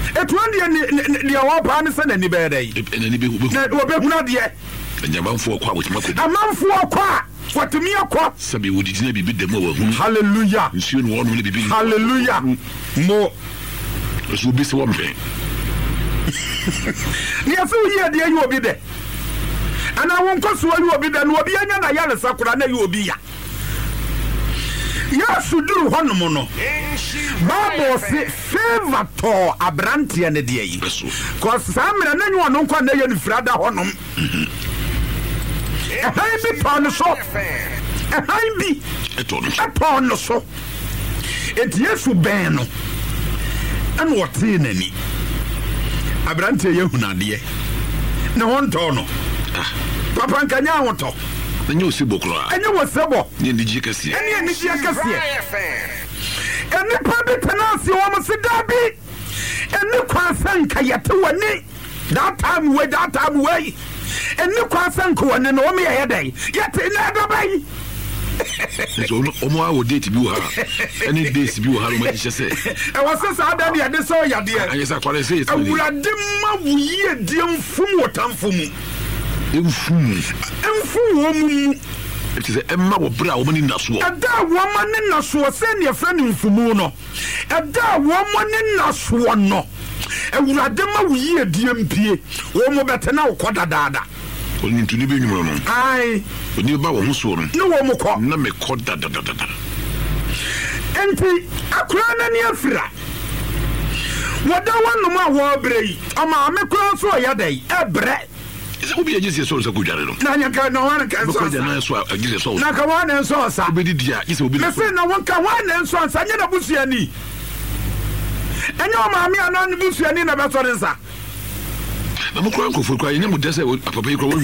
Etuandi the Opa and any bad day. And any be and your mouth for a quart with Mako. A month for a quart. What to me a quart? Sabi would it be the more. Hallelujah. And soon one will be. Hallelujah. More. This will be so one thing. Yes, here, dear, you will be there. And I won't cost you will be there. No, be any other Sakura, you will be here. Yes, you do one mono. Bible say favor to Abranti and the day. Because some and anyone don't come there and Frada honum. A high bit on the shop. A high bit upon the shop. It yes to ban. And what in any Abranti Yuna dear. No one tono. Papa and Kanya want to. The new Sibokra. And you were Sabo. In the Jicassi. And the Jicassi. And the public announce you almost a derby. And the Kwasan Kayatu. That time way. And the Kwasan Kuan and Omi a day. Yet another way. So, Omo would date you. Any days you have what you say. I was so sad that I saw your dear. I guess I quite say it. I would have dim year dim from what I'm from. It is a Emma woman in Nassau. A da woman in Nassau, send your friend in Fumuno. A da woman in Nassau, no. And we are demo year DMP, or better now, quota dada. Only to live in your room. Aye, when you bow who's one. No one call, no me call da. Enti, a crown and your fra. What do one no more war bray? A mamma cross for your day, a bread. It will be a Jesus also good. Nanya no one can so a Jesus soul. Nakawan and so Sabidi, it will be the no one can one and so on Sanya Busiani. And your mammy are not Busiani about Sorensa. I'm a crank for crying. You would just say, Papa,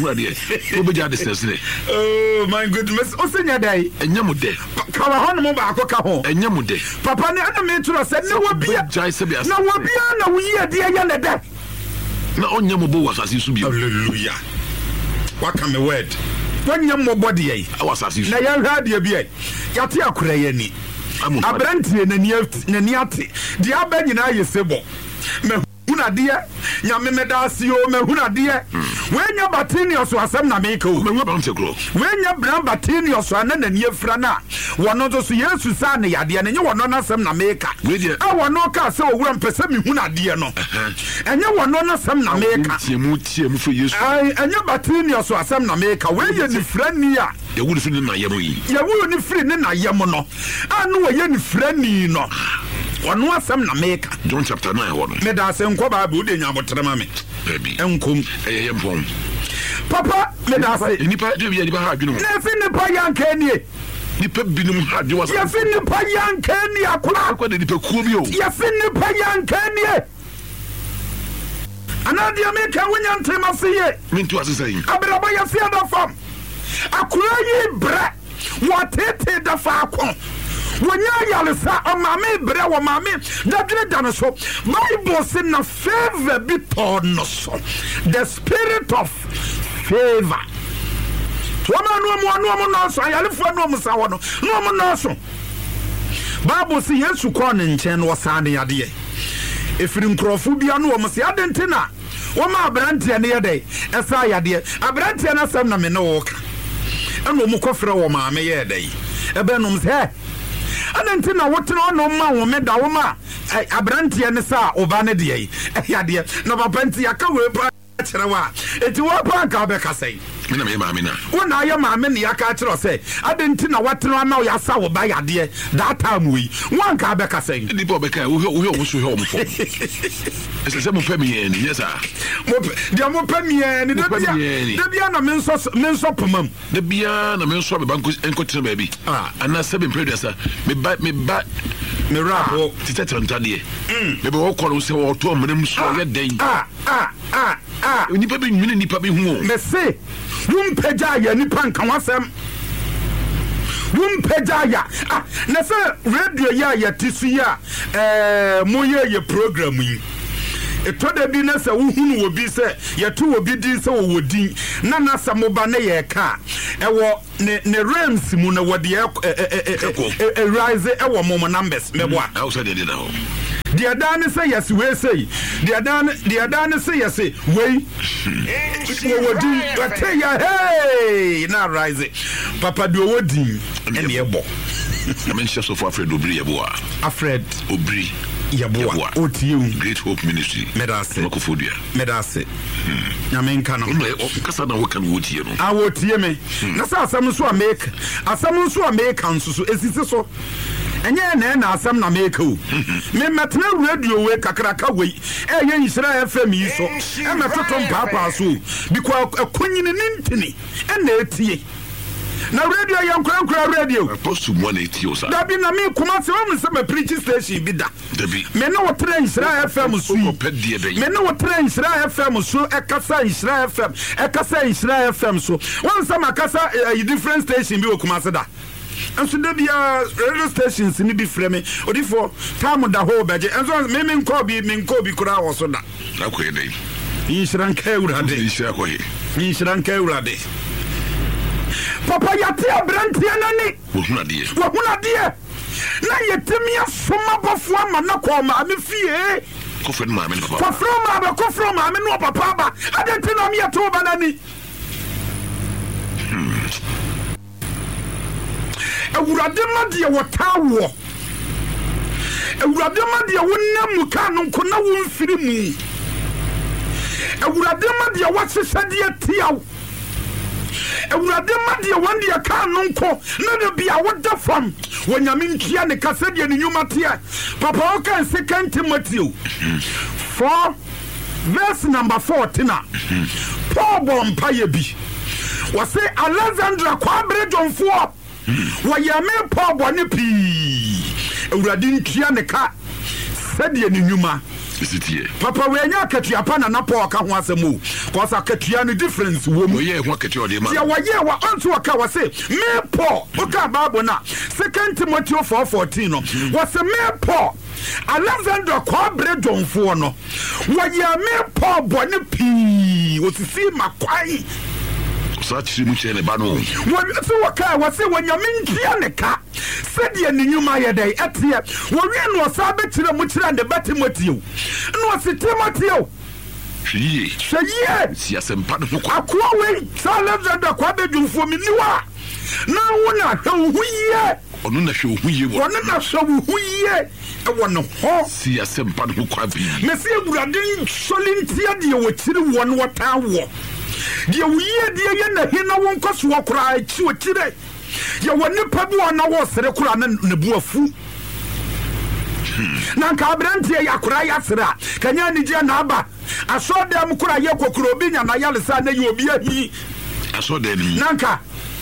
oh, my goodness. Oh, Senya Day, and Yamude. Kawahon Mobako, and Yamude. Papa, never made to us, and no one be a Jaisabias. No one be a weird dear Yana death. No on Yamubo was as you should be. Hallelujah. What can the word? When Yamu body, I was as you say, I heard you be Yatia Krayeni. Abranti and Niati, the Abedina is Sebo. Huna dear, Yamedasio, Mehuna dear. When your Batinios was some Nameko, when your brown Batinios ran and your Frana, one of those years to Sani, and you were not some Nameka. I want no car so one person Huna dear no. And you were not some Nameka. And your Batinios was some Nameka. Where you the friend near? You would feel in my Yamui. You wouldn't feel in a Yamono. I know a young friend, no. One was some Nameka. John chapter 9. Medasem Koba Budin about Ramame. Baby, Uncle, Papa, Medase, Nipa, you have been nothing the Payan Kenny. Nipa Binum had you was in the Payan Kenny. I could the Pacubio. Yes, in the Payan Kenny. Another American when you tell me, see it. Mean to us the same. I better buy a field farm. I could bread. What it the Falcon. When you are a mammy, bread, mammy, that dinosaur, Bible said na favor be torn, the spirit of favor. No, Bible says, yes, you call in Chen was Sunday idea. If you crophobia, no, must I didn't know. One more brandy near day, as I idea, a brandy and a son of me no walk. And no more coffee or mammy a day. A benum's hair. And then I want to know no man, Dawama, a brandy and a sa or vanity. A idea, no penty, I come with it's what Pacabeka say. When I am a many, I can't say. I didn't know what to know your sour by idea. That time we one Cabeka saying, the Bobeka who almost home for. It's a seven premier, yes, sir. The more premier, the Biana Mensopum, the Biana Mensop Bancus and Cotton baby. And not seven predecessor. Me back. Miracle, Tita and Taddy. Maybe all call or 2 minutes for your day. Nipa be nyune nipa be hu me se wum pagaya nipa nka wasem wum pagaya na se radio ya tisu ya moye ye program yi etoda bi na se wo hunu wo bi se ye to wo bi din se wo wodin na na samoba na ye ka ewo ne realms mu na wo de rise ewo mo numbers meboa how say dey na ho the adane say yes we say the adane say yes we hey na rise papa do wodi and yebo I mean just so for Alfred Obri yebo Alfred Obri yebo otium Great Hope Ministry medase na men kana kasa na wokan wotie no awotie me na sa asam so make anso so esisi so enye na asam na make o me metena radio we kakraka we eye Israel FM yi so e metoto papa so because akonyini nintini na etie na radio yankura radio post 180 osa dabi na me kuma se o se me preach station bi da dabi me na wotra Israel FM so me na wotra Israel FM so ekasa Israel FM so won se makasa different station bi o kuma se da enso da bia radio stations ni bi frame odifo time da ho beje enso me nko bi kura wo so da akoye dai Israel ka urade Papa yati abrantie nani wohunade na yetemi asoma bofo ama na ko ma me fie kofre ma me papa kofro ma me no papa ba adenti na me yeto ba nani awurade ma de wotawo awurade ma de wonnam ka no ko na wonfiri mu awurade ma de wotsesade atiaw awurade ma de wande ya ka no nko na de bia woda fam wonyame ntua ne kasa de ne nyuma te papa o kan 2 Timothy 4 verse number 14 Paul bompa ye bi wase Alexandra kwabre jonfo wayame Paul bone pi awurade ntua ne ka sade ne nyuma papa we nya katua pa na Paul ka ho asemu cause akatua no difference wo mu ye ho akatua de ma ya waye wa onto waka wase me Paul oka Bible na 2 Timothy 4:14 no wase me Paul Alexander kwabre donfo no waye me Paul bone pi osisi makwai sachi mu chene ba no wo so waka wase wanyame ntia ne ka sede ne nyuma ye dai etie wo wi no sa betire mu kire ne Timothy no se Timothy hwie si asempa no ko akwa we Alexander kwa bedumfo mi niwa na wona hwuye onu na hwuye wo onu na hwuye e wono ho si asempa no ko abi me se burade solintia de wo kire won wota wo de wuye de ye na hina won koso kora chi wo kire ye woni pabu na wo sere kora na buafu na ka abrantie yakora yasera kanya ni je na aba asodem kora ye kokoro obi nya na yalesa na ye obi ahi asodem nanka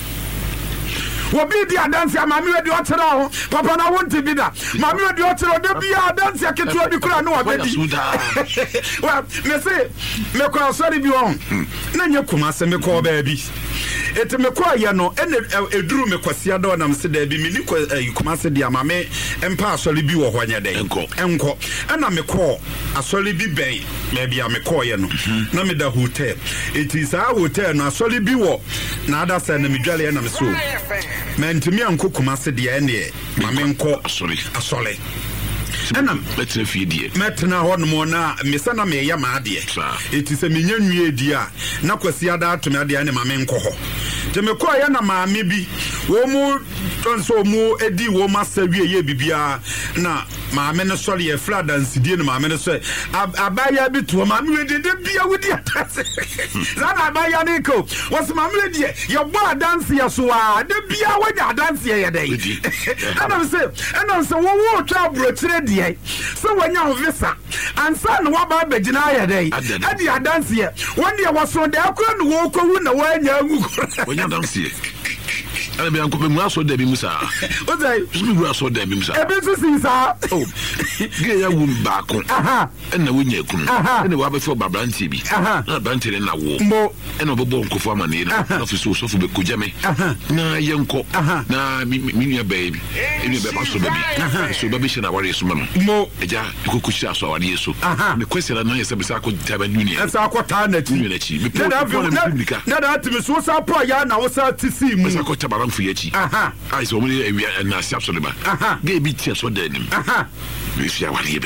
obi di adansi amami we di otero ho papa na wonti bi da mami we di otero de bi adansi aketu obi kora na wabedi well me say me ko sorry bi on na nye kuma se me ko ba bi ete me ko ya no ene eduru me kwasia da na mse da bi me ni kuma se di amame empa asori bi wo hwanya den enko na me ko asori bi ben me bia me ko ye no na me da hotel it is a hotel na asori bi wo na ada se na me dwale na me so mentimi anko kuma se de ene mame nko asole enam betre fiedie metna hono na mesana me ya maade it is a menya nwie di a na kwasi ada atome ade ane mame nko ho je me ko ya na mame bi wo mu tonso mu edi wo masawie ye bibia na mame no sole ye fla dance die no mame no so abaya bi to mame we de bia wodi atase na abaya ne ko was mame we die ye bo dance ya so a de bia wodi dance ye dey ana se wo twa brochire die so wanya visa ansa no waba begina ye dey adi dance ye one day was so de akwa no wo ko wu na wanya ngu wanya dance ye ana bi anko mu aso da bi musa o dai mu aso da bi musa e bi so sinsa oh ge ya wu baako na wonya ekunu na wa be fo babranti bi na babranti ne na wo na obobo nkofo amane na office so fo be kujame na yenko na mi nua baby eni be ba so baby so baby shena ware so mo eja ikokuchi aso ware so me question na yesa be sa ko taba nuni esa akota na chi me na da atimi so sa po ya na wo sa tisi mu sa ko taba fu yachi ai so mo ni na sia so le ba ge bi tia so da nim me fia ware be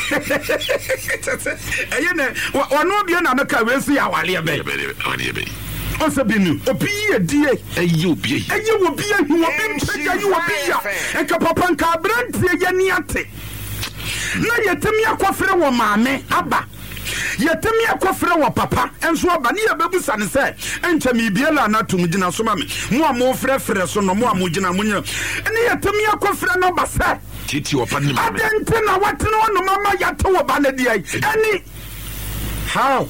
Ayene wano bia na meka we so ya wale be. Onse binu obi ye die eyi obi hu obi mpega yi obi ya enka papa nka abrantie ye ni ate na yetemi akofre wo maame aba yetemi akofre wo papa enso aba ne ye bebusa ne se encha mi biela na tum gina so ma me mo amo frefre so no mo amo gina munye ne yetemi akofre no ba se titi wo pa ne maame adente na watene wo no mama yate wo ba ne de ai ani how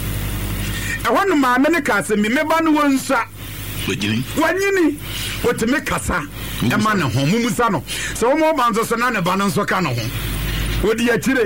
ehonu maame ne ka se mi meba no wonsa wanyini woteme kasa ema ne ho mumusa no se wo mo banzo so na ne ba no so ka no ho wodi akire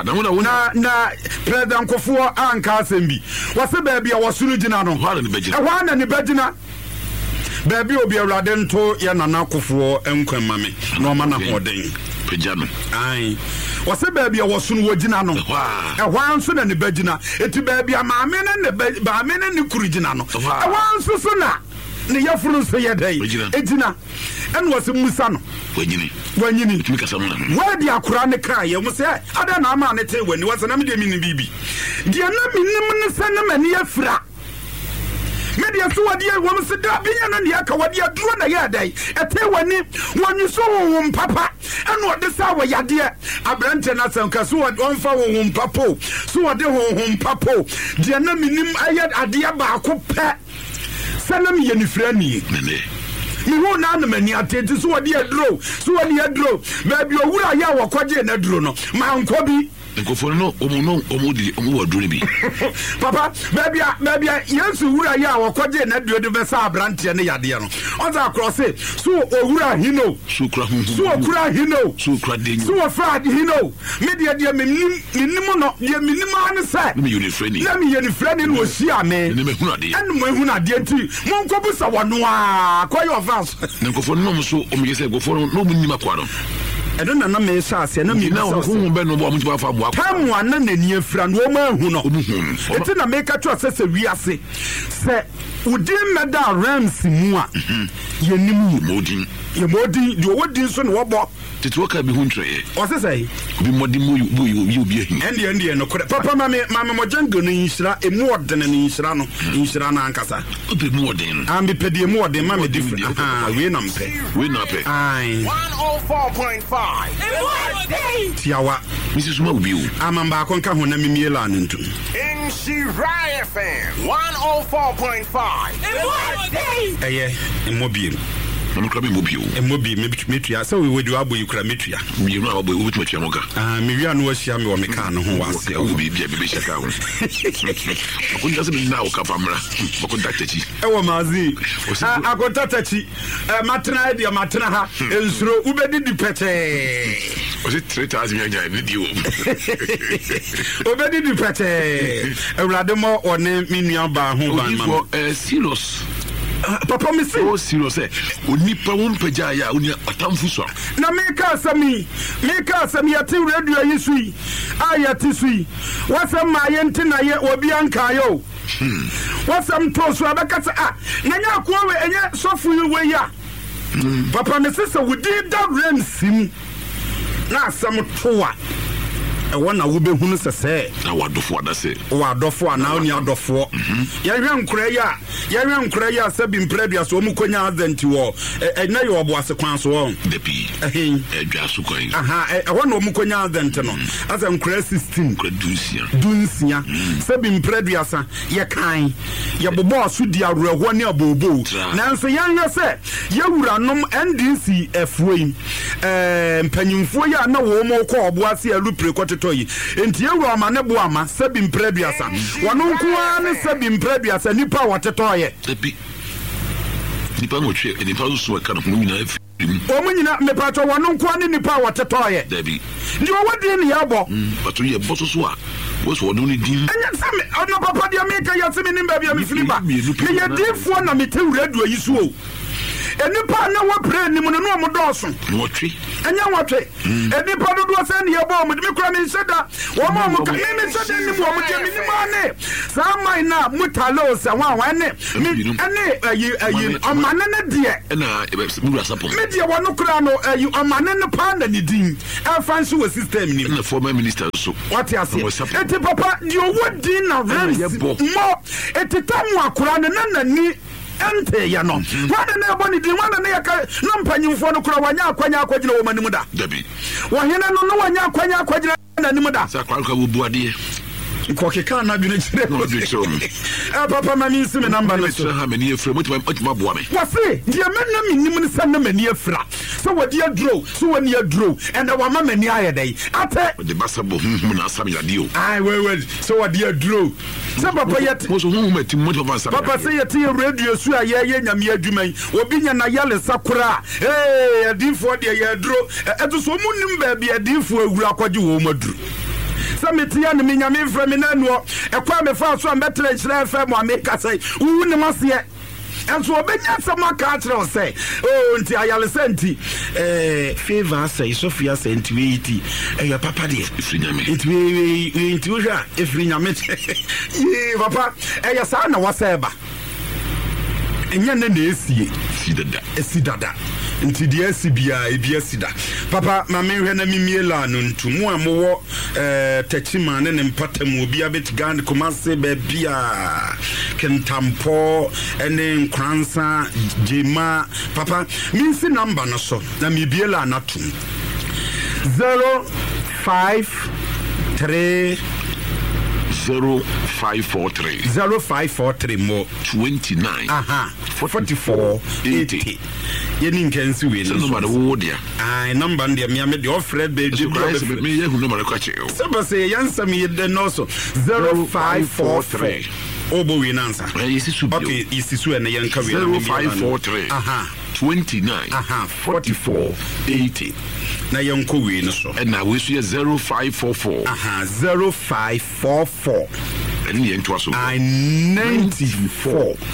na president Kofuo anka asembi wase baabi a wasuru gina no ehwana ne bagina baabi obi awrade nto ya nana Kofuo enkwama me na o ma na hoden pejano ai wase baabi a wasunu wogina no ehwan so na ne bagina eti baabi a maame ne kuru gina no ehwan so na ne yafuru so yedai ejina en wase musa no wanyini tumika samuna wadi akura ne kra ye mo se ada na ama ne te wani wase na me de mini bibi de na minim ne se na mani afira me de so wadi wo mo se da binya na ne aka wadi aduro na ya dai ete wani wani so wo papa en wode sa wo yade abrante na sanka so won fa wo papo so wode wo papo de na minim ayad ade ba ko pe sanam ye ni fra ni mi ho na na mani atenti so wode aduro baabi owura ya wakoje na aduro no ma nkobi nkofo no omo waduro bi papa baabi yesu wura ya wakoje na aduro de besa abrante ne yade no oza crosse so owura hino so kura hino so kura denyo so fra hino me de minim no de minim an se me unifreni na me unifreni no osia me ne me hunu ade nti mon ko busa wono a koyo vans nkofo no so omo yese nkofo no mo nyima kwa no edo na me sase na me na ho be no bo amuti ba fa bo akwa tamu ana na ni afira no ma hu no eti na me ka twa sese wiase se udin meda rams mu a yenim ye modin de wodin so no wobo titi waka bi hu ntwe o se sei bi modin mu obi ahi ende no kore papa mame mojango no yinhira emu odene no yinhira na ankasa obi mu odene ambe pede mu odene mame different we na mpe ai 104.5 tiawa Mrs. Mabiu amamba konka ho na mimiela ntu in Shiraya FM 104.5 emobi Mokrabi Mobio emobi metua so we wodu abo yikura metua mi no abo wo metua moka me wia no ahia me wo meka no ho wase o bi shaka ho akunja se na o kapamra o kontaktachi e wo mazi a kontaktachi matena dia matena ha ensuro ubedi dipete o se 3000 nya video ubedi dipete ewrade mo one minua ba ho ban ma serious papa me say oh serious onipa won pagya ya oni atamfu so na me ka sami ati radio yisui ayati sui wasam ma yenti na ye obi anka yo wasam to so abakasa na nya ko we enye sofu we ya papa me say wudi da remsim na asam toa e wona wo behunu sese na wadofo adase wadofo na oni adofo ya hwe nkura ya sabi mpredua so mu konya azanti wo na yo obo ase kwan so wo depi edwa so kwan e wona mu konya azanti no asa nkura 16 nkura dunsia sabi mpredua sa ye kan ye bobo so di awreho ne abobo nanso yanhwe se ye wuranom NDC FWI mpanyimfo ya na wo mo ko obo ase alupre toyi enti ewu amane bo ama sabi mpreduasa wonu nkuwa ne sabi mpreduasa nipa watetoye debi nipa ngotwe nipa so ka no nyina afi o munyina mepato wonu nkuwa ne nipa watetoye debi ndi o wadi ne yabo pato ye boso so a wo so wonu ni din enya same ono papa dia meka ya seme nimba bia me filiba me ye difo na metewura du ayi so enipa na wo pray ni mu no mo dɔɔso wɔtwe enya wɔtwe enipa do do sɛ ne yɛbɔ mo de me kura me nsɛda wo mo ka me nsɛda ni mo je me ni ma ne saa man na mutalo sɛ wa ne ene ayi ɔmane ne de na bura sapo me de wo no kura no ayi ɔmane ne pa na ni din ɛfa nso wɔ system ni na former minister so what you say eti papa di owo din na very mo eti tamu akura ne na ni ente ya no wana na boni di wana na yaka na mpanyimfo no kura wanya akwanya akwagina wo manimu da dabi wo hena no wanya akwanya akwagina na nimu da sa kwa wo buade ko keka na bi ne kire no bi so papa ma min sime number no so ha mani efra motima boa me wase di menna minnim ne sanna mani efra so wodi adro so woni adro and wa ma mani ayedai ate de basabo na asam yade o ai we so wodi adro so papa yet mo so hu mati mo papa asam papa say yet radio su aye nyame adwuman obi nya na yale sakura adinfo de ye adro eto so munnim ba bi adinfo awura akwaje wo madru Samitia ni minyame mfra me nanuo ekwa me fa so ambetre nkyira fa mo ameka sai wu ne mase enso obenya sama ka kire say oh nti ayale senti favor say Sofia senti weiti your papa de ifrinyame nti wo hwa ifrinyame ye papa sa na waseba enya ne na esie sidada nti de asibia ebi asida papa ma menhwe na mimiela no ntumu amowo tachima ne mpatam obi abetigan komase ba bia kentampo ene nkransa jema papa minsi number no so na mibiela na tum 053 0543 more 29 44 80 yeni nkensi we no number wo dia number ndia me de offer be de me ye hu number kwa che so say yansam ye de no so 0543 obo we nansa okay isisu ene yanka we 0543 29 44 80 na yanko we no so and now we see 0544 0544 and yen to so 94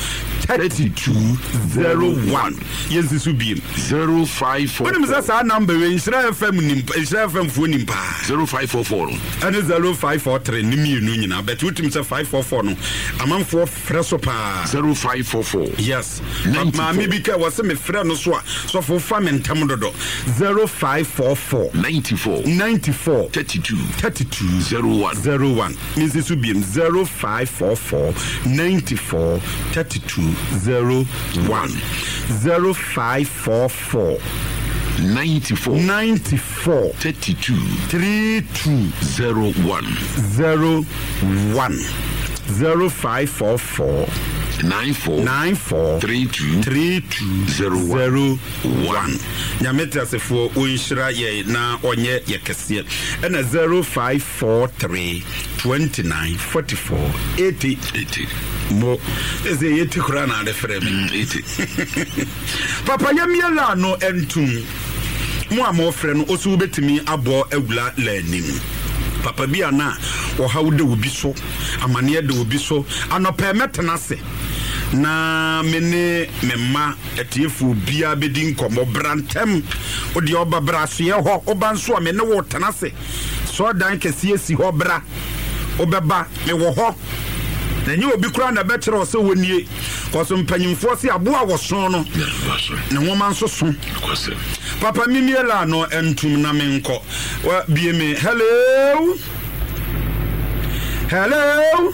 3201 yes this will be 054 when is that number we Israel FM phone nimpa 0544 and 0543 ni mienu nyina but we say 544 no amanfo freso pa 0544 yes ma me bi ka was me frɛ no so for famine tam dodo 0544 94 32 01 means this will be 0544 94 32 01 0544 94 32 01 0544 94 32 01 Nyameta sefo onshira ye na onye ye kese na 0543 29 44 80 mo eze yeti kura na de frame 80 papa yamiela no entum mo amofre no osu betimi abo agula lanim papa bia na wo hawde obi so amane de obi so anopa metenase na mene memma etiefu bia bedi nkomo brantem odi oba braso ye ho oba nso a mene wo tenase so dan kese esi ho bra obeba me wo ho na nyi obi kura na betre o se wonie koso mpanyimfo se aboa wo son no na woma nso so papa mimiela no entum na menko wa bie me hello hello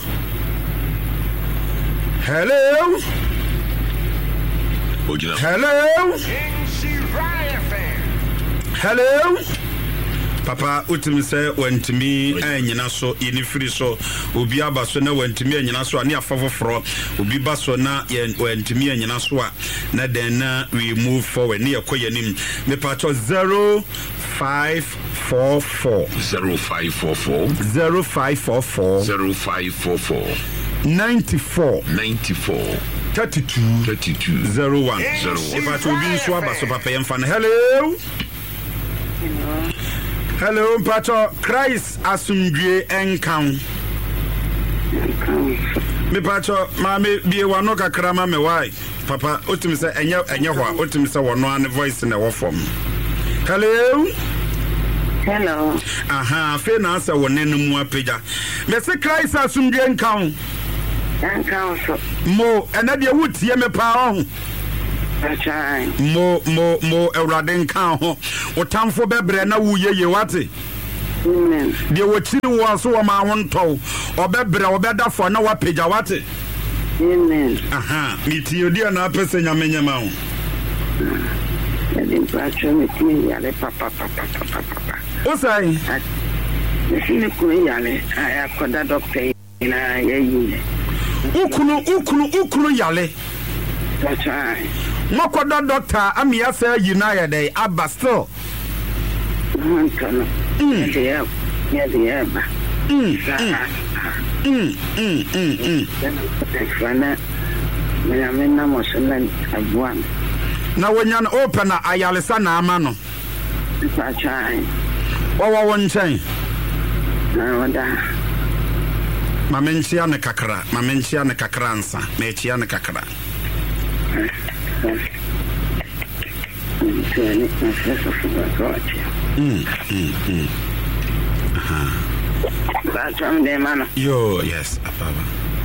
hello papa utimi se wantimi anyina so yeni free so obi abaso na wantimi anyina so ani afofoforo obi baso na wantimi anyina so a na den na we move forward ne yakoye nim me pacho 0544 94 32 01 if I told you so abaso papa yemfa hello pacho Christ asumdwe enkan me pacho ma me bie wano kakra ma me why papa otimi say enye ho otimi say wono an voice na wo form. Hello. Aha, fe na asa wonenu mu apega. Me se Christ asumdwe nkan. Nkan so. Mo enade wutie me pa ho. Achai. Mo Ewrade nkan ho. Otamfo bebre na wuyeye wate. Amen. De wochiri wo so wo ma wonto. Obebre obeda fo na wapega wate. Amen. Aha, miti odi na apese nyamenyama ho. Edim pacho miti yale papa. Osai. Nisi kuni yale akoda doctor na yeyi. Ukunu yale. Achai. Makoda doctor amia say United day abasto. Nkano. Yeah. Mena moselan abuan. Na wonya na open na ayalesa na ama no. Achai. Wawa wonchen. Na wada. Mamenchia ne kakra ansa. Mechia ne kakra. Yo, yes, Papa.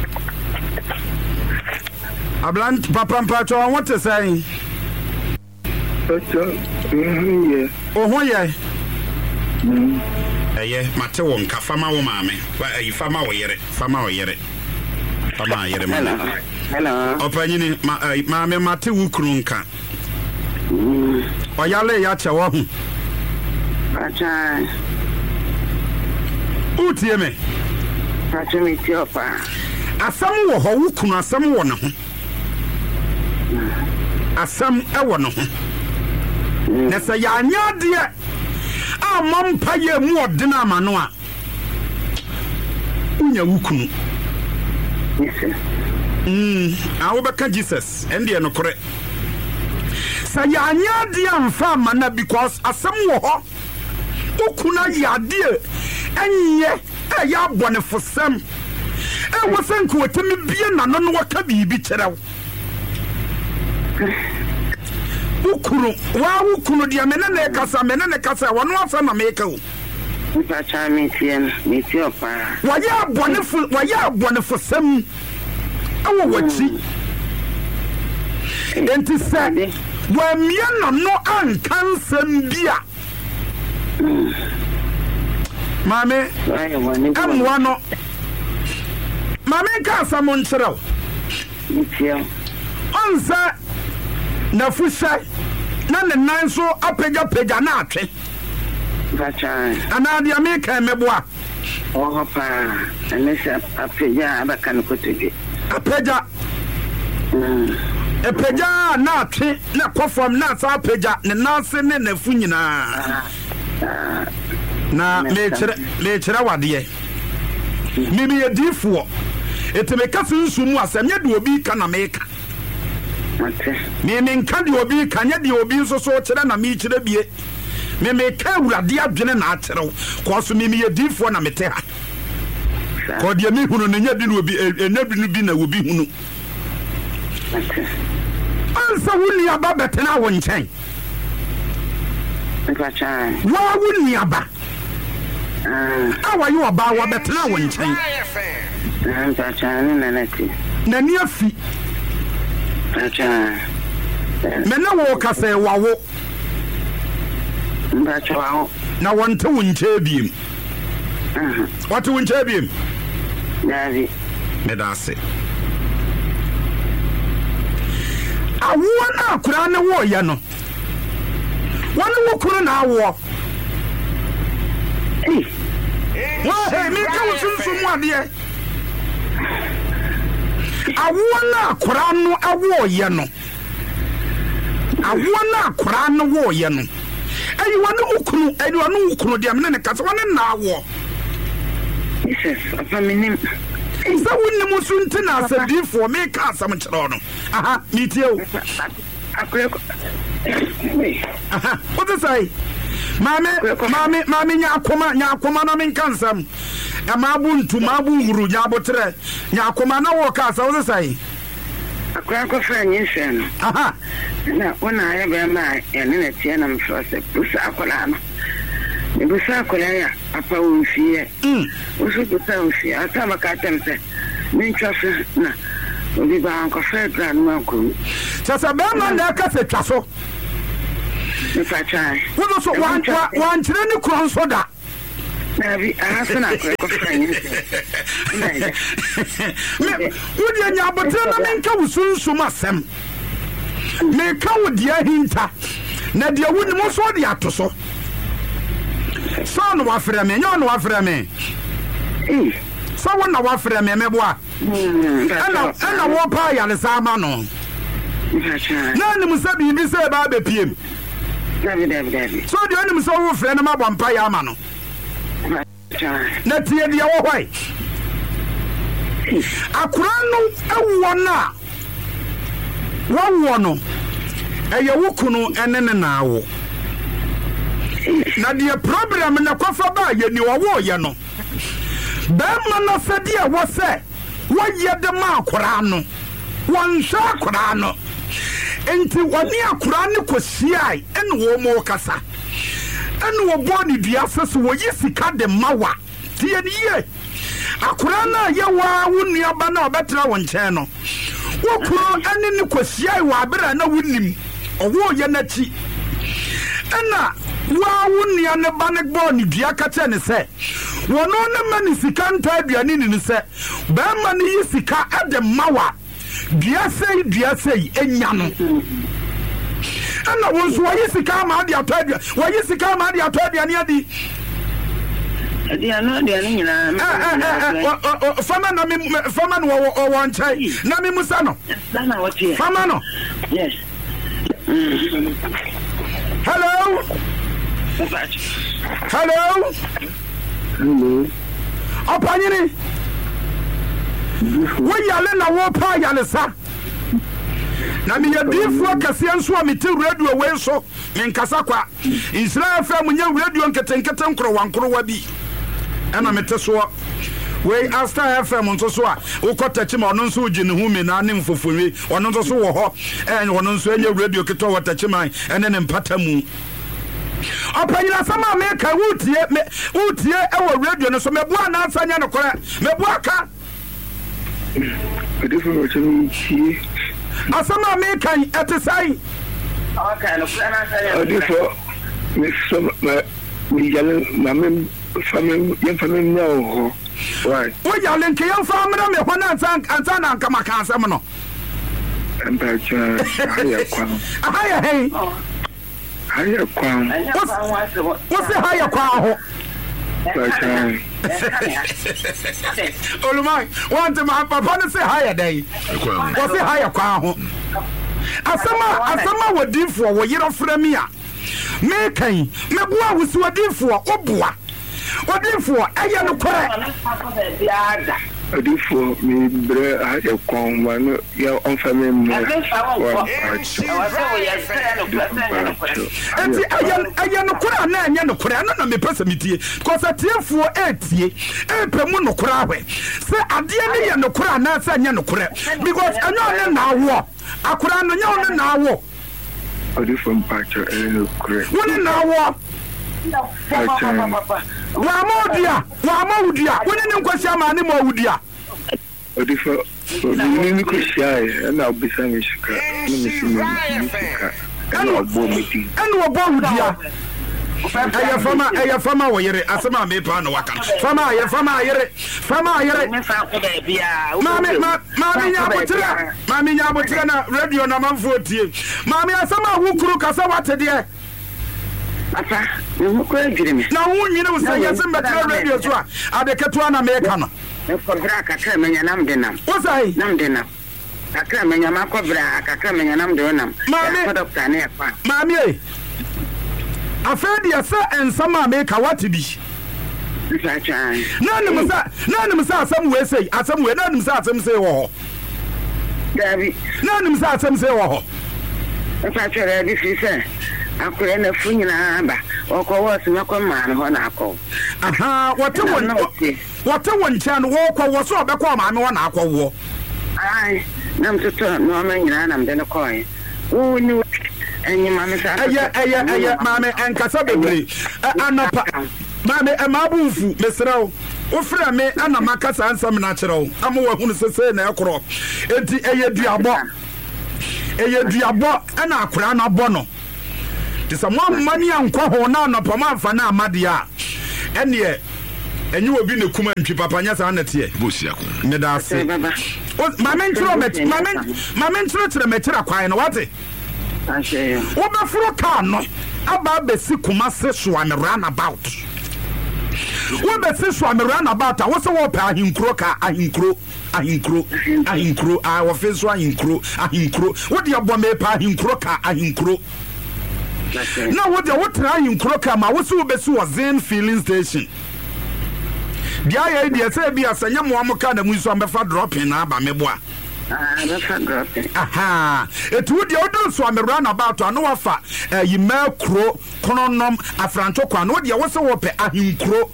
Ablant Papa Pacho, what to say? Oh, yeah. Mateo, Kafama, Mammy. Fama, Hello. Opinion, Mammy Matthew Krunka. Oyale yacha wo. Acha. Utie me. Acha me tiopa. Asam wo ho wukunu asam wo ne ho. Asam e wo ne ho. Na se ya anya de a mampa ye mu odena amano a. Unya wukunu. Yes. Awobeka Jesus ende no kore. Sayanya dia mfa mana because asem wo ho ukuna yade enye ya bonefosem wosenku wotemi bie nano no waka bibi kyerew ukunu dia menene kasa wono asa na meka o nta cha meti opa waya bonefosem awo wachi enti se Wamia no ankansem bia. Mame, amwa no. Mame ka samon chiraw. Onza na fusha na ne nan so apega na atwe. Bacha. Anadi ameka meboa. Oh pa, anesa apega abaka no kotege. Apega. Epeja na atwe na kofam na sa peja ne nase ne nafu nyina na mechira wade mimi yedifo etemeka sunsu mu asem ye de obi ka na meka mimi nka de obi ka nya de obi so kire na mi kire bie mimi ka urade adwene na akyerɛw ko so mimi yedifo na mete ha ko de mi hunu ne nya bi no obi enabi no bi na obi hunu Ansa wuni aba betena wo nchen. Nkacha. Wa wuni aba. Awa you aba wa betena wo nchen. Nkacha ni nanati. Nani afi. Nkacha. Mena wo kase wawo. Nkacha wawo. Na wonte wo nche biem. What wo nche biem? Davi. Medase. Awo na akura ne wo ye no wonu wo kuru na awo wa mi ka wo sunsun ade awo na akura no awo ye no awo na akura no wo ye no ayi wonu ukunu de amene ne kasa wonu na awo Jesus afaminim Isa wunni musunti na asabifo me ka asam kyerɛ no aha mitie o aha what is say mame nya akoma na men kansam e ma bu ntu ma bu huru nya botre nya akoma na wo ka asa what is say akwa ko fa nyinse no aha na wona ya be ma ya ne tie na mfro se busa akola no ne busa akola ya apa wonfie usu busa wonfie ata maka temse min twafe na obi ba anko fa grand man ko sasa be ma na ka se twaso ne fa chai wo so wan chire ni kron so da Nabi, asana ko fanya. Wodi anya abotre na menka wusunsum asem. Me ka wodi ahinta. Na de wuni mo so de atoso. So no wafre me, nyo no wafre me. So wona wafre me meboa. Ana wo pa ya le sama no. Na ni musa bibi se ba be piem. David. So de oni musa wo fre na mabompa ya ama no. Na tie dia wo hwai akura no ewo na wo no eye wukunu enene na wo na dia problem na kofa ba ye ni wo ye no be ma na sedi e wo se wo ye de ma akura no won sha akura no enti woni akura ne kosiai ene wo mo kasa ene wo boni dua sese wo yisika de mawa tie ni ye akura na ye wa wuni aba na obetra wo nchen no wo kuro ene ni kwasiai wa abera na wunim owo ye na chi ena wa wuni ane ba ne boni dua ka che ne se wono ne mani sika nta aduane ni se ba ma ne yisika ade mawa dua sei enya no ana wonso wayisika ma ade atodua wayisika ma ade atodua ne adi Diana nyina fama no wo nchai na me musa no sana wotie fama no yes hello opanyini wo yale na wo pa yale sa na me yadifu akase nso a mete radio we so me nkasa kwa Israel FM nya radio nketenkete nkro wankro wa bi ana mete so we Asta FM nso so a ukota chima ono nso uji ne hu me na ne mfofonwe ono nso so wo ho ono nso enya radio keto wata chima ene ne mpata mu opanyina sama me ka wutie ewo radio no so mebua na ansanya no kora mebua ka Edifo chimi asama me kan etesai okay no plana ansanya Edifo me so me yale na me family now right wo yale nke yan family me ho na ansana nkama kan asem no empacha haya kwa haya kwa what's haya kwa ho Olumai want my papa no say higher day was say higher kwa ho asama wadifo wo yero frame a me kan me boa wusi wadifo oboa wadifo eye no kore Edifo me bre haya kwa wano ya on family mo enti aya no kora na anya no kora na me pesa mitie because atiefuo etie epemu no kora ahwe se ade ne ye no kora na se anya no kora because anya ne na awo akora no nya ne na awo Edifo mpacha no kora woni na awo wa modia woni ne nkwasi ama ne mo wudia Edifo ni ko shai na obisa mi shika ni mi shika ana obo meti ana obo wudia aya fama wo yere asema me pa no waka fama yere mami nya botre na radio na manfo tie mami asema wukuru kasa watede ata no ko edwire na wo nyine wo say yesi metre radio so a adeketo na me ka no kobra kakra menya nam de nam wo say nam de nam kakra menya makobra kakra menya nam de nam mami doctor na yafa mami afedi asa ensama me ka watibi nanim sa asam we say asam we nanim sa asam say wo David nanim sa asam say wo fa chere bi fi say akure na funyina ba okwo wosu makoma no na akọ aha wate won chan wo kwa wo so obekọ ma me wo na akọ wo ai nam toto no ma nyina nam de no koe wo ni enyi mame sa aya mame enkasa bebre anapa mame emabufu mesrawo ofra me ana makasa ansam na kyerɛw amwa hunu sese na ekoro enti eyeduabo ana akora na bɔ no tisa mo mani ankɔ ho na anapa ma fa na amade a ene enyi obi ne kuma ntwi papa nya sa na tie bosia ko me da se mame ntro kyerɛ me kyerɛ kwan no wate wo be furo ka no aba besi kuma se so am run about wo be se so am run about wo se wo pa ahinkro ka ahinkro wo fe so ahinkro wo de abo me pa ahinkro ka ahinkro na wo de wo tra ahinkro ka ma wo se wo be se wo zen filling station dia ya dia se bia sanya mo amoka na mu so ambefa dropping na aba meboa aha etu dia odo so am run about ano wafa yima kro kononom afrancho kwa no dia wo se wo pe ahinkro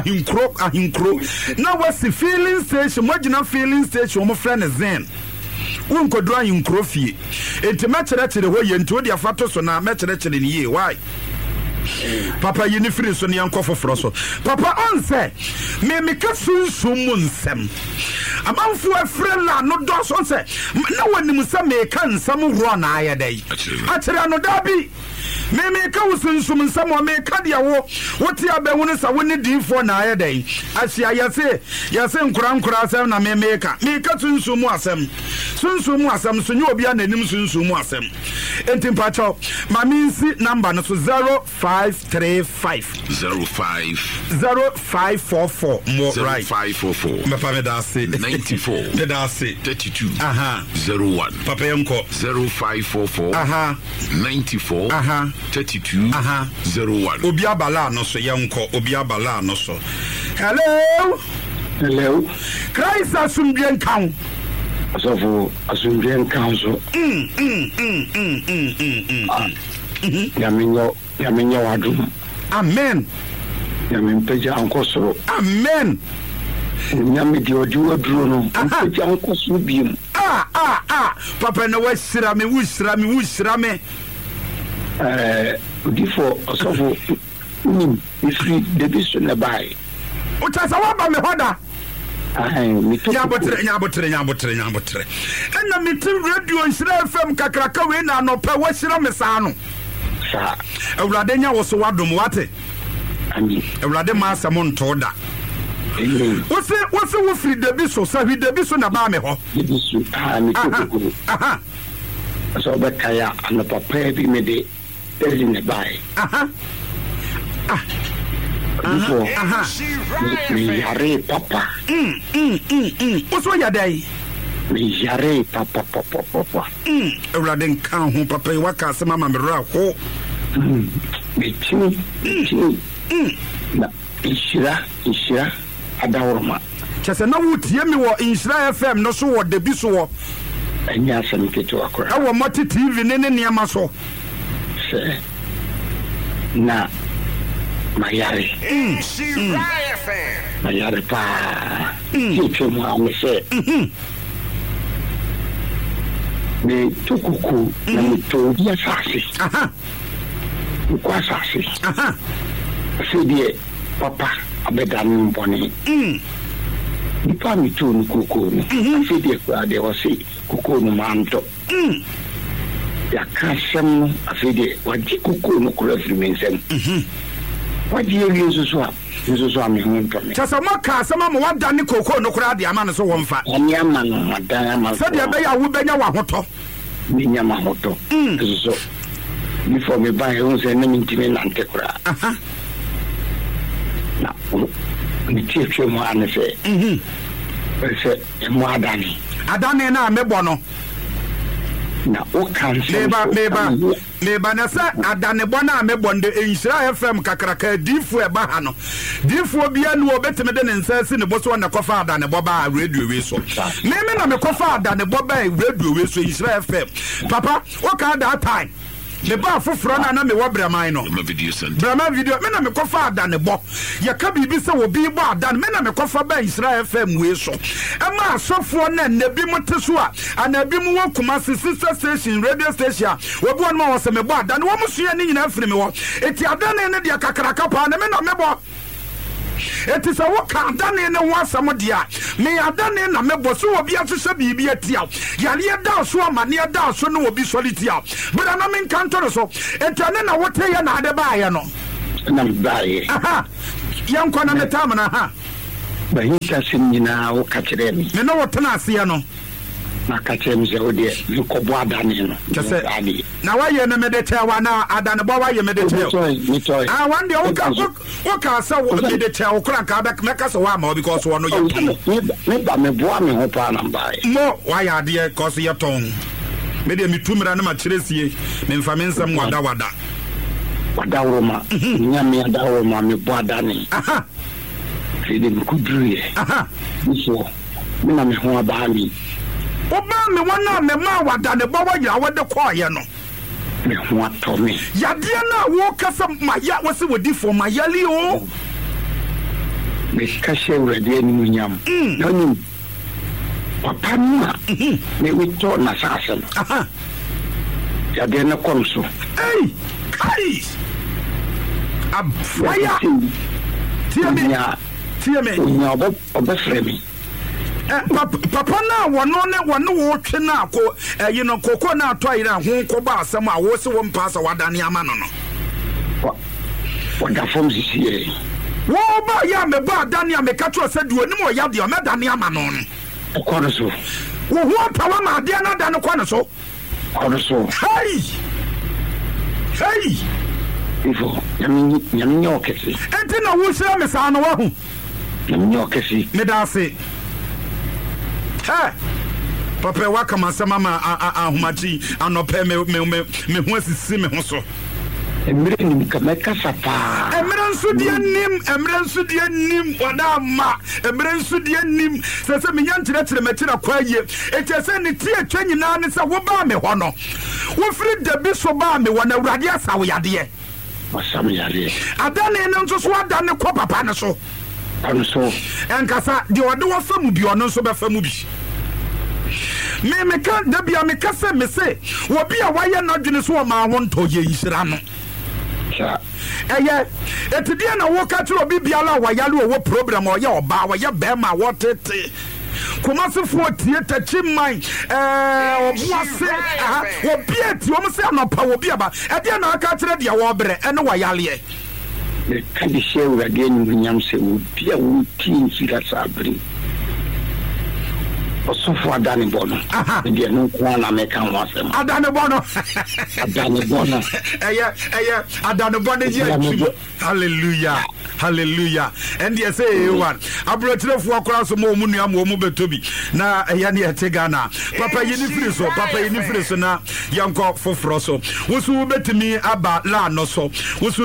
na wasi filling station magina filling station mo friend zen unkodo ahinkro fie enti mekyerɛkyerɛ ho ye enti dia fato so na mekyerɛkyerɛ ni ye why papa yini free so ne yankofo foro so papa on say me ka sunsun mu nsem amanfo afre la no do so say na wanim say me ka nsam ro na ayedai akyere no dabi me ka usunsun nsam o me ka dia wo ti abehunu sa woni difo na ayedai asia yase nkura asem na me ka sunsun mu asem so nye obi ananim sunsun mu asem enti mpacho ma minsi number no so 0544 more right 0544 papa me da say 94 me da say 32 01 papa yanko 0544 94 32 01 obi abala no so yanko obi abala no so hello Christ asumdien kan asofo asumdien kan so Yamenyo wadum. Amen. Yamempeja ankosoro. Amen. Nyame di odu aduro no. Mpeja ankosoro biem. Papa na washira me. Udifo osofo ifri debiso na bai. Utasa waba me hoda. Nyabotre. Enna mitu radio Nhyira FM kakraka we na anopa washira me saa no. Sa. Ewurade nya wo so wadom wate. Amen. Ewurade ma asam ntoda. Wose wo free debiso sa hwi debiso na ba me ho. Debiso mitoko. So bekaya anopa pa bi me de na bai. Me yare papa. What's what you day? Me yare papa. Ewurade kan ho papa waka se mama me ra ho. Me tini. Na ishira adawroma. Chese na wutie me wo Nhyira FM no so wo debi so wo. Anya asem keto akora. Ewo moti TV ne niam so. Se. Na Mayare. Mayare pa. Kicho mo amese. Me tukuku na mitodia sasi. Kwa sasi. Sedie papa abedan mboni. Nipa mitu nukuku ni. Sedie kwa de wasi kuku no manto. Ya kasem afide waji kuku no kura frimensem. Waji yesu so me hunto me. Chasa maka sama mo wada ni koko no kura de ama no so wonfa. Ani ama no madan ama. Se de be ya wo benya wa hoto. Ni nyama hoto. So before me buy on say na mintime na ntekura. Na ni tietwe mo ane se. Se mo adani na mebo no. Na o cancel meba na sa adane bona mebo nde Nhyira FM kakraka difu e ba ha no difu bia no obeteme de nsase ne boso na kofa adane boba radio we so meme na me kofa adane boba radio we so Nhyira FM papa o ka that time me ba foforo na me wa braman no video center brama video me na me kofa adane bo ye ka bibi se wo bi bo adane me na me kofa ba Israel FM we so e ma asofo na nabi moteso a anabi mu wo kuma sister station radio station wo bo no ma wo se me bo adane wo musua ni nyina afiri me wo eti adane ne de kakraka pa na me na me bo eti se wo ka adane ne wo asam dia me adane na me bo so wo bia so bibi atia yale da so amane da so no wo bi solitia bra na me nkanto so etane na wote ye na ade ba ye no na mbaye aha yanko na metam na ha ba hinka sinyina wo ka kire mi me no wotena ase no na ka kire mi ze odi e ko bo adane no kese na wa ye na medete wa na adane bo wa ye medete ah one day wo ka sa wo medete wo kra ka ba meka so wa ma because wo no ye me ba me bo me ho pa na mbaye mo wa ya de cause ye ton me de mi tumira na ma kiresie me mfa me nsam wada wadawroma nyame adawroma me bo adane aha fide me kudruye aha so me na me ho abami oba me wana me ma wadane bo wa ya wade koye no me ho atomi yade na wo kasa maya wo se wodi for mayali o me kashe urade ni munyam nani papa ma me wito na sasa aha yade na komso ei kai abwaya tiame nya obefremi papa na wono wo twe na ko yi no koko na to ayira ho ko ba asem a wo se wo mpasa wadane ama no wada fom sisiye wo ba ya me ba dane a me ka to se duo nim o ya de o me dane ama no kono so wo ho tawa ma de na dane kono so hey ifo nyami nyokesi enti na wo shira me sa no wa hu nyami nyokesi me da se papa wa kama sama ma ahumati anope me ho asisi me ho so emre nim kameka sapa emre nsu die nim wada ma emre nsu die nim se me nyankyere metira kwaye etese ne tie atwa nyina ne se wo ba me ho no wo firi dabi so ba me wona awurade asawo yade masam yade adane ne nso so adane ko papa ne so anso enkasa de wode wo famu bi ono nso be famu bi me ka dabia me ka se me se wo bia waye na dwene so ma ho nto ye yira no eye etidie na wo ka tiro bi bia la wa yale wo program o ye oba wa ye be ma wo tete kumasifo tie tachiman obuase wo bia ti wo se anopa wo bia ba e de na aka tire dia wo bere ene wa yale e ka di se wo again nyam se wo bia wo tin sira sabri osofo adane bono de no kwa na meka ho asem adane bono eye adane bono je hallelujah and they say one abrotirefo akora so mo munua mo mu betobi na eye ne etegana papa yini firi so na yanko foforo so wosu betimi aba la no so wosu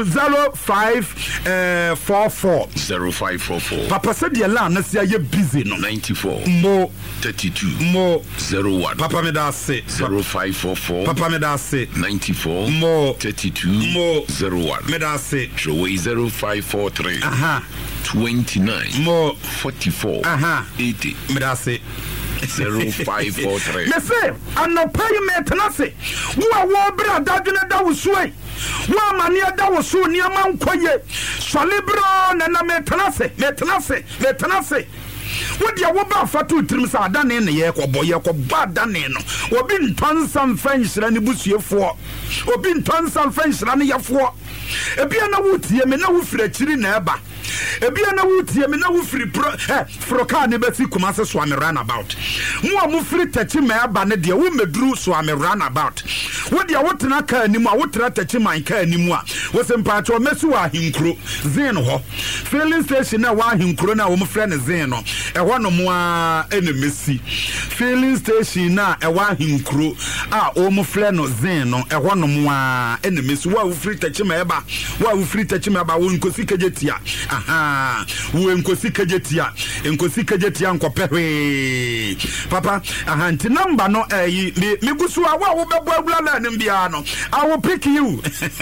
0544 papa said the la na sia ye busy no 94 mo 32 mo 01 papa me da say 0544 papa me da say 94 mo 32 mo 01 me da say 0543 29 mo 44 80 me da say 0543 me say anopa you me tenase wo bra dadwene da wosue wo amane da wosu ni ama nkoye solibro na me tenase wodia wo ba fatu trim sa adane ne ye ko boye ko ba adane no obi ntonsan fanhyira ne busuefo obi ntonsan fanhyira ne yefo ebia na wutie me na wo fira kiri na eba ebia na wutie me na wo firi froka ne besi kumase so ame run about mo amufiri tachi ma eba ne de wo meduru so ame run about wodia wotena ka animu a wotena tachi man ka animu a wo se mpacho mesu wa hinkro zin ho filling station na wa hinkro na wo mfre ne zin no ehwo no mo a enemesi filling station na ewa hinkro a wo mfre no zin no ehwo no mo a enemesi wa wo free tachi ma eba wo nkosi kejetia aha wo enkosi kajetia nkopehwe papa aha nti number no me gusu a wo bebo agula na bia no I will pick you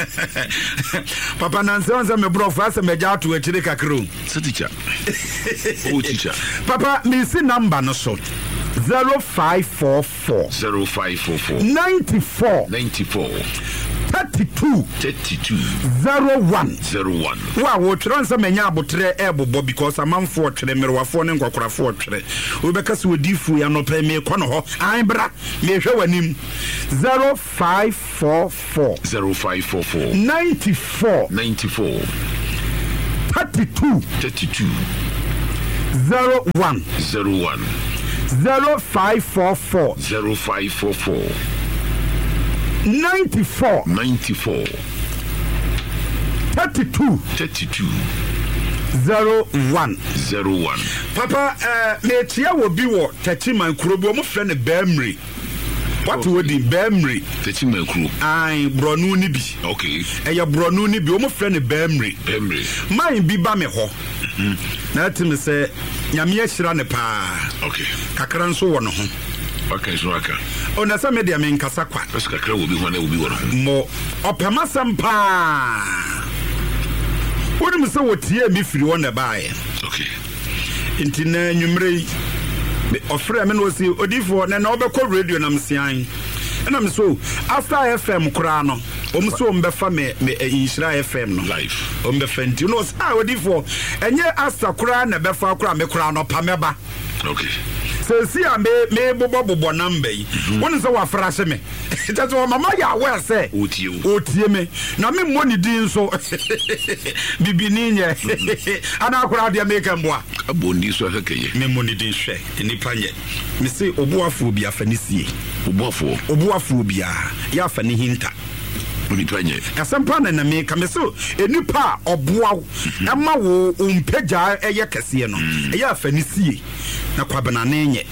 papa nanse onse me bro fa se me ja to akire kakro teacher oh teacher papa me see number no so 0544 94 32 01 wa wo transa menya abotre ebobo because amanfo twere merwafo ne nkwakorafo twere obeka se odifu ya no pe me kɔ no ho an bra me hwɛ wanim 0544 94 32 01 0544 94 32 01 papa me tia wo bi wo tachiman kurobo mo frɛ ne Bemri what we di Bemri tachiman kuro ai bronu ni bi okay eya bronu ni bi o mo frɛ ne Bemri man bi ba me ho na timi sɛ nyame ahyira ne pa okay kakra nso wo no ho okay so aka ona sa media me nkasa kwa kakra wo bi ho na wo bi wo no mo opema sampa wonu se wotie mi firi wona baaye okay nti na nwumre ofre me no si odifo na obekọ radio na msian na me so after FM kura no omso mbefa me Inshira FM no live ombefa nti no sa odifo enye asta kura na befa kura me kura no pameba okay so see a me bobo number yi wonu se wa frase me tete o mama ya we say otie me na me money din so bibini nye ana kura de make mboa abondi so akakeye me money din hwe nipa nye me say obuafo bi afanisie obuafo bi a ya afani hinta onipanye asempa na me ka me so enipa oboa ema wo umpeja eye kese no eye afanisie na kwabana nenye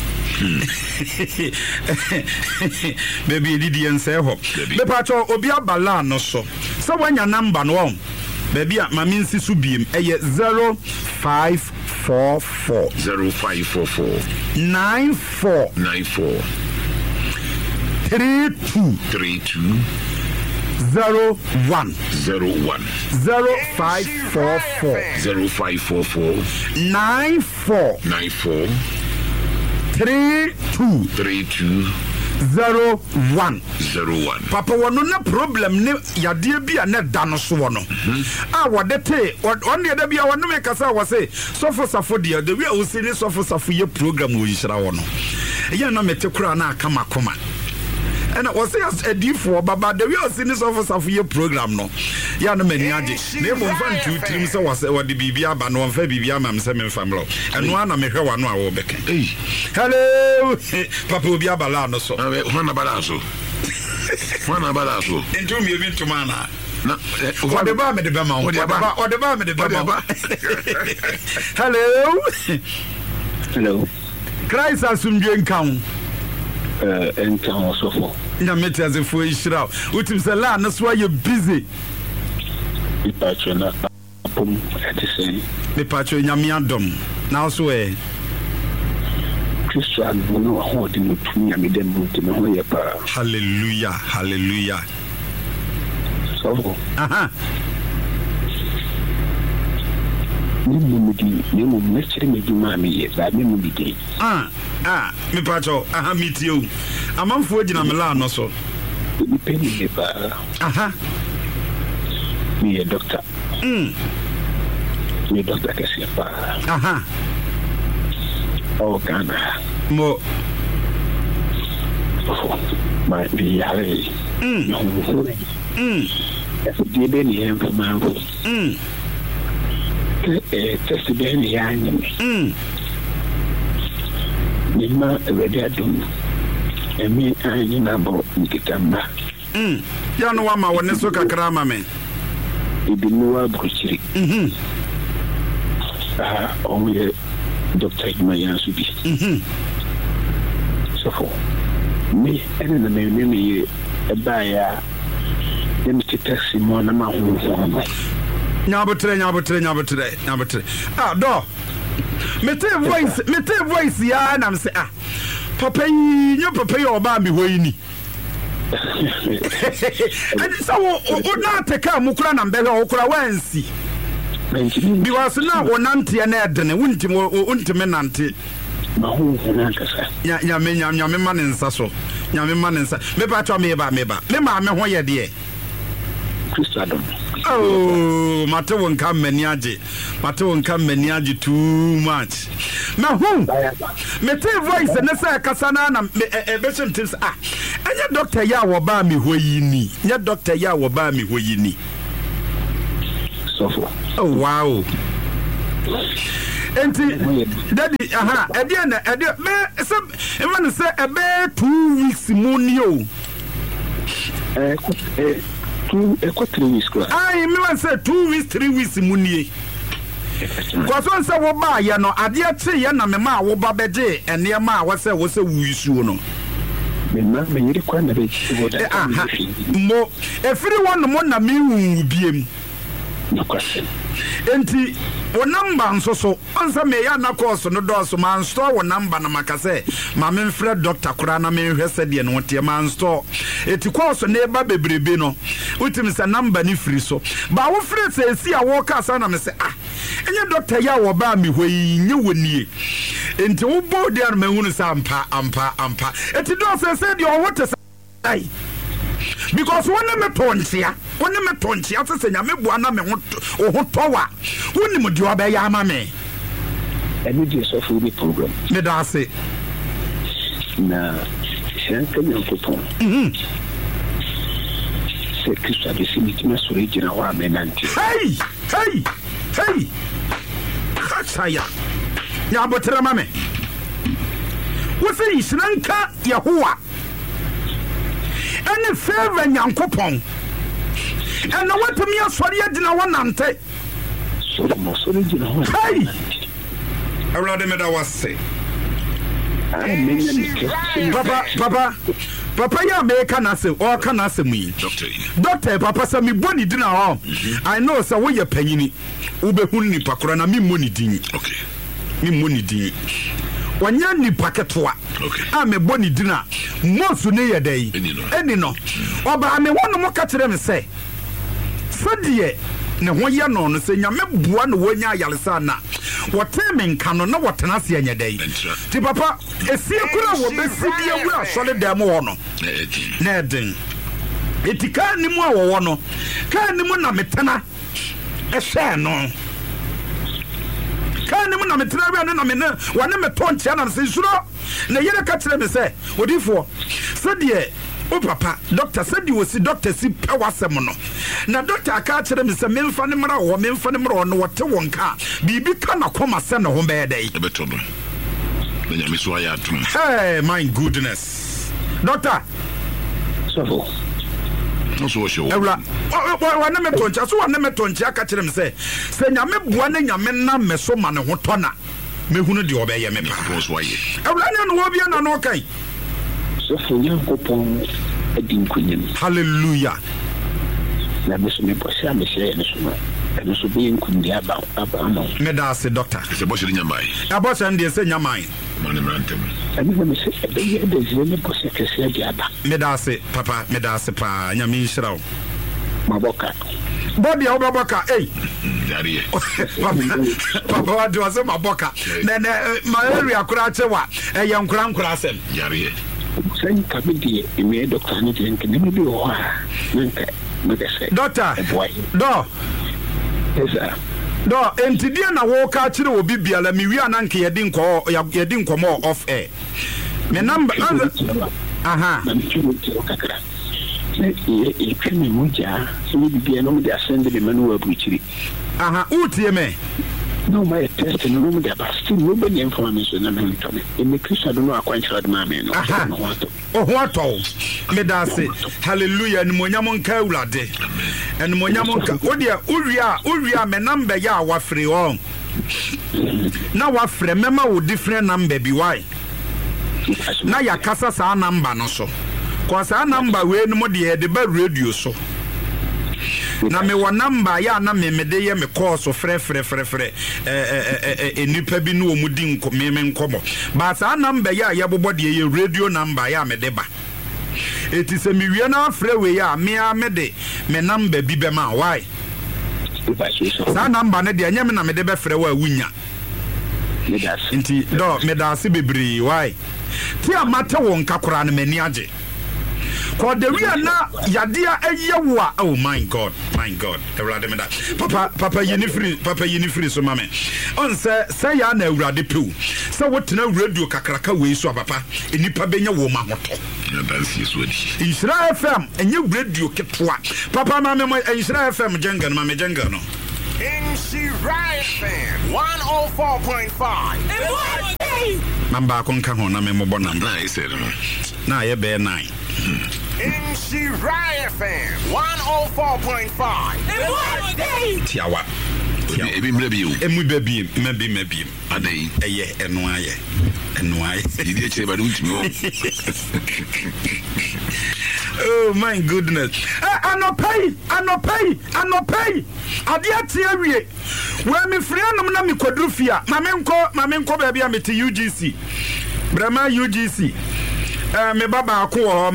baby didi ense ho me pacho obi abala no so wanya number no baby mami nsi so biem eye 0544 94 32 01 0544 94 32 01 papa wono na problem ne yade bia na da no so wono wodete on de bia wono me kasa wo se sofo de we o si ni sofo ye program wo yira wono ye na mete kura na aka makoma ena wo se adifo baba de we o si ni sofo ye program no ya no mani age na ebo mfa ntu trim se wo se wo de bibia ba no mfa bibia ma mse me famlo eno ana mehwe wano a wo beka hello papa obi abala no so wana balaso entu mi ebi tumana na ode ba me de ba ma hello Christ asumdwe nkan enkan sofo na metiaze fo ishira utim se la na so ye busy ipacho na pom etisen ipacho nyame adom na so Kristo agbono ho de mutumi amede mbuti me ho ye pa hallelujah sofo aha ni mo mestre me duma me ye za me mubidi me pacho aha mitio amanfo agina me la no so ni peni me pa aha mi ye doctor mi doctor kesi pa aha Ghana mo my yare Eso dibe ni enfumavo test be ni yanyi nima ready adum emi anyi na bo nikitamba ya no wama wone so kakra ma me ibinuwa buchiri onye Dr. Mayansu bi so for me ene na me e ba ya dem taxi mo na ma hu nyabotre do mete voice ya na me say papa yi nyo papa yi oba mi hoyini and so na take am kura na mbele okura wansi because now wonante na edene wuntime nante nyame manensa so nyame manensa me ba to me ba me ma me ho ye de Christadom. Oh, mate won kam mani age too much. Na who? Me te voice na say kasa na be something anya doctor ya wo ba mi hoyini. Nya doctor ya wo ba mi hoyini. So for. Oh wow. Enti daddy ede me even say ebe 2 weeks money 3 weeks. I me say 2 weeks 3 weeks munie. Cause one say wo ba ya no ade ache ya na me ma wo ba beje ene ma wo say wuisu no. Me ma me yiri kwa na be wo da. Mo every one mo na me wu biem. No question. Enti wo number nso so onsa me ya na course no do so man store wo number na makase ma me mfre doctor kura na me hwese de no tie man store eti course na eba bebrebe no utim sa number ni free so ba wo free se si a wo ka sa na me se enye doctor ya wo ba mi hoi nye wonie enti wo bo de na me hunu sa ampa eti do se de o wote sai because one me tonchia se nya me bua na me ho towa woni mu de oba ya ama me enu je so for the program me da se na shanka me ko se Christa de simitima so regional wa me nanti hey khataya ya botra mame wo se isranka Yahowa any favor nyankopon and what to me asori agina wonante so mo so agina wonante hey awrade me da wase papa ya me kana se o kana se mu doctor papa se me boni dina ho I know say wo ye panyini wo be hu ni pakora na me moni din okay me moni din wanya ni paketoa okay me boni dina mosu ne ye dai eni no oba me wono mo ka kire me se sodie ne ho ye no no se nyame bua no wonya ayalesa na woteme nka no na wotena se anya dai ti papa esie kura wo besidie wura sole dem wo no na eden etika ni mu awo no ka ni mu na metena ehwe no ka ni mu na metena bia no na me na wane me tonchia na se suro na yere ka kire me se odifo sodie o papa doctor said you was doctor si pewasem no na doctor aka kire me se memfa ne mra wo no wote wonka bibi ka na koma se ne ho be dai ebeto no na nyame so aya atum hey my goodness doctor so no so show ewla wa na me toncha so wa na me toncha aka kire me se nyame bua na nyame na me so ma ne ho tona me hunu de obeye me pa so aye ewla ne no wo bia na no kai so for nyankopon adin kunyem hallelujah na beso me posia me share ne so no so be nkundi aba ama me da se doctor se bo shiri nyamai abo se ndie se nyamai mane mrantem ani me se be ye de zene posia kese di aba me da se papa me da se pa nyame nshira wo maboka body a obaboka yare papa wa do se maboka na ma area kura chewa ye nkura asem yare sen kabidi me doctor ni den ke ne bi o ha nka me se doctor do esa do entidie na wo ka kire obi biala mi wi ananke yedi nkomo off air me number aha na mi chuo kakra e kwemi muja so bi no mo de ascend de manu abuchiri aha utie me no my test no mo de abasti no be the information na me tome e me Christa do no akwanchira de ma me no o ho ato me da se hallelujah ni monyam nka ulade en monyam nka odia uria me number ya wa free on na wa free mema wo different number bi why na ya kasa sa number no so kwa sa number we no mo de ba radio so na me wa number ya na me de ye me call so frɛ enipa bi no omudi nko me nkomo ba sa number ya ye bobɔ de ye radio number ya me de ba eti se me wie na frɛ we ya me a me de me number bi be ma why sa number ne de anya me na me de be frɛ wa wunya nti do me da se bebre why ti amata won kakora na mani age ko de wi na yadea ayewa oh my god awurade me da papa yinifri so mame on say ya na awurade pew say wotena radio kakraka we so papa enipa benya wo ma hoto dansi so di Insira FM enye radio ketwa papa mame Insira FM jenga no Insira FM 104.5 Namba konka ho na me mobo na na ise no na ye be 9 Insira FM 104.5 Tiawa ebi mre bi o emu babi mabi adai eye eno aye didi eche ba ultimi o oh my goodness anopai ade atia wie we me free anom na me kwadrufia ma me nko baby am te UGC brama UGC me baba ko ho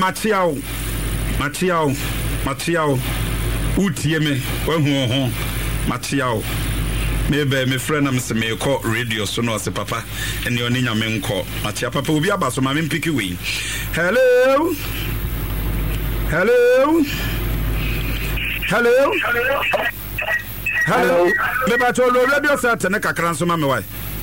machiao utie me wahu ho machiao maybe me friend am se me call radio so no se papa ene oni nyame nko machia papa obi abaso ma me mpiki we hello me ba to lo radio set ne kakran so ma me why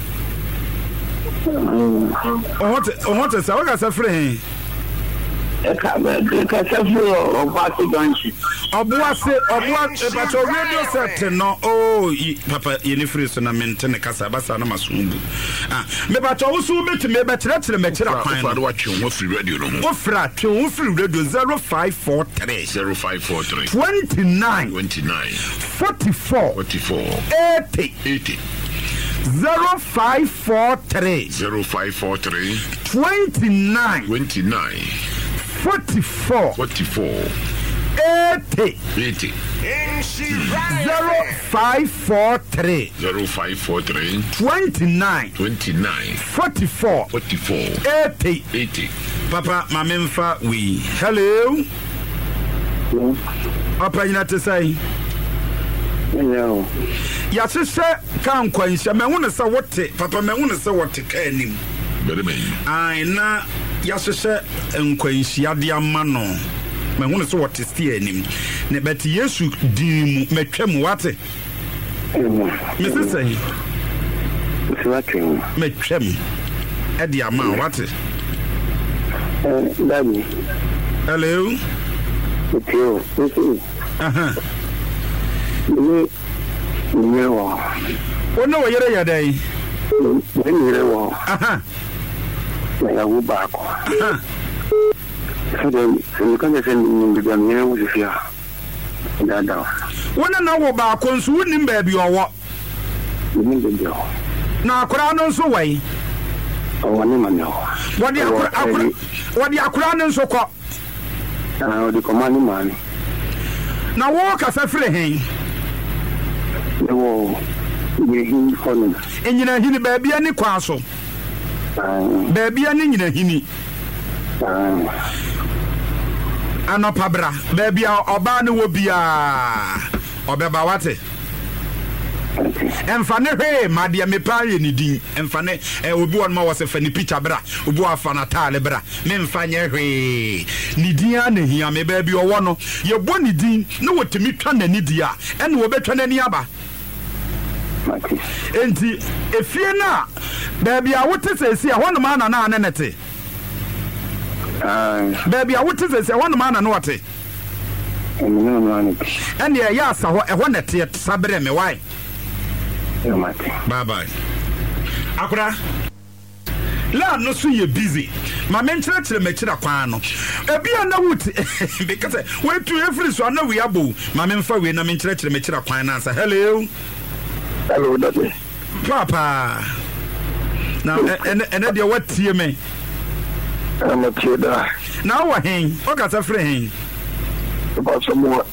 o sa wa sa free ka sa free o party ganchi obuase ba to radio set no oh papa yeni free so na mentene kasa basa na masumbu me ba to usu beti me be kire me kire kwan no wa twe wo free radio no wo fra twe wo free radio 0543 29 44 80 0543 29 44 80 0543 29 44 80 Papa mamemfa we hello Papa yinate sai no ya sese kan kwansha me hunu se wote papa me hunu se wote ka anim bere me ai na ya sese nkwanshia de ama no me hunu se wote stie anim ne beti Yesu din mu metwam wate me sese metwam e de ama wate Daddy. Hello. Okay. No. Oh no, you're ya day. I go back. So then you can send me the new with you. Dada. When I know back on so wouldn't baby or what? Na akura no so way. Oh, ni man no. What the akura no so ko? The command man. Na walk as a free hen. No. We hin phone. Enyina hini baby ani kwa so. Baby ani nyina hini. Anopabra baby oba ne wo bia. Obeba wate. Enfane he madia mepaye ni din enfane obi won ma wose fani picture bra obi afa na tale bra me mfanye he ni din ana hia me ba bi owo no ye bo ni din na wotemi twa na ni dia ene wo betwa na ni aba enti efie na ba bi a wote sesi a hono ma na anete ba bi a wote sesi a hono ma na no wote ene ya asa ho e ho nete sabre me why bye bye akura la no so ye busy ma menchire me kira kwan no ebia na wuti because we to every so na we abo ma memfa we na menchire me kira kwan na answer hello daddy papa na ene de watie me I'm a kid na wo hen o ka sa frɛ hen about some more,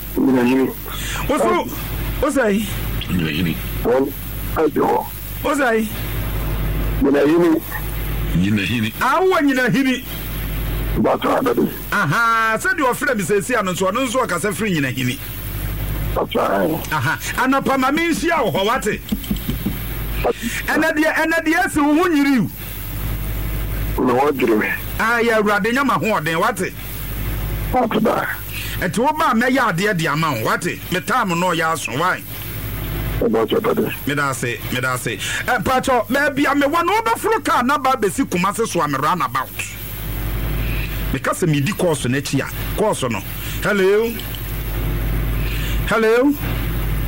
What's I? Well, I do. What's I? When I Hini. I want you to hit it. But Aha, said your friend is a Sian and so on, so I can say free in a hini. that's right. Aha, and upon my means, yeah, what it? And at the yes, who won you? No, what do we? Ah, yeah, Radina Mahon, then what it? After that, And to Obama, may ya dear the amount, what it? The time no yas, why? about your body. Me da say. Pacho, maybe I'm a one overflow car, number basic Kumasa, so I'm a runabout. Because me di course next year. Course no. Hello,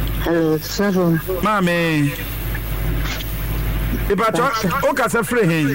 Seven. Mammy. If I talk, okay, free.